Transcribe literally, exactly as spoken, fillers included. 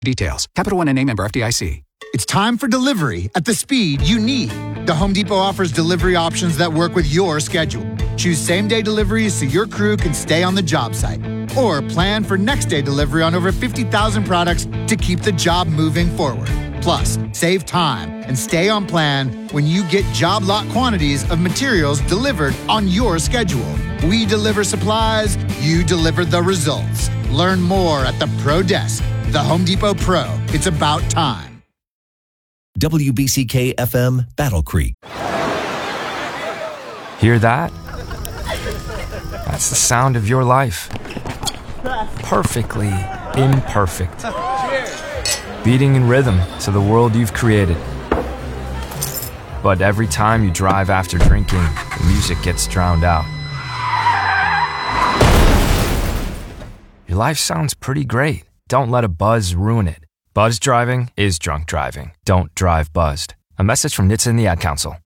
Details. Capital One N A, member F D I C. It's time for delivery at the speed you need. The Home Depot offers delivery options that work with your schedule. Choose same-day deliveries so your crew can stay on the job site. Or plan for next-day delivery on over fifty thousand products to keep the job moving forward. Plus, save time and stay on plan when you get job lot quantities of materials delivered on your schedule. We deliver supplies, you deliver the results. Learn more at the Pro Desk. The Home Depot Pro. It's about time. W B C K F M, Battle Creek. Hear that? That's the sound of your life. Perfectly imperfect. Beating in rhythm to the world you've created. But every time you drive after drinking, the music gets drowned out. Your life sounds pretty great. Don't let a buzz ruin it. Buzz driving is drunk driving. Don't drive buzzed. A message from N H T S A and the Ad Council.